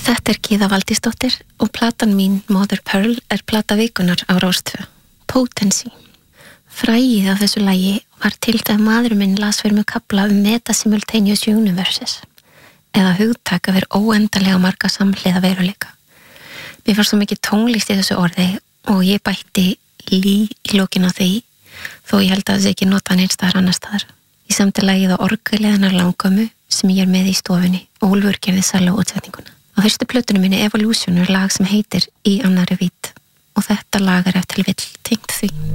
Þetta Gyða Valdísdóttir og platan mín Mother Pearl plata vikunar á Rás 2. Potency. Frægið af þessu lagi var til þegar maðurinn minn las fyrir mig kafla meta-simultaneous universes eða hugtak að vera óendanlega marga samhliða veruleika. Mér var svo mikið tónlist í þessu orði og ég bætti lí í lokin á því þó ég held að þessi ekki nota neins staðar annars staðar. Í samtalagið á orguleðanar langömmu sem ég með í stofunni og Úlfur gerði sala útsetninguna. Á fyrstu plötunum minni Evolution lag sem heitir Í annarri vídd og þetta lag ef til vill tengt því.